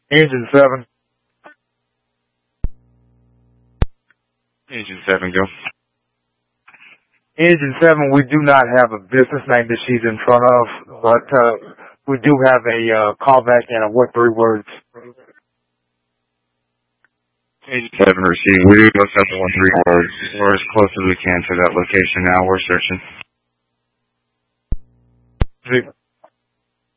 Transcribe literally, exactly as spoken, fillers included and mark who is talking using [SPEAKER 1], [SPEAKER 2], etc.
[SPEAKER 1] Engine seven.
[SPEAKER 2] Engine seven, go.
[SPEAKER 1] Engine seven, we do not have a business name that she's in front of, but uh, we do have a uh, callback and a what three words.
[SPEAKER 2] Engine seven received. We do look up the one three words. We're as close as we can to that location now. We're searching.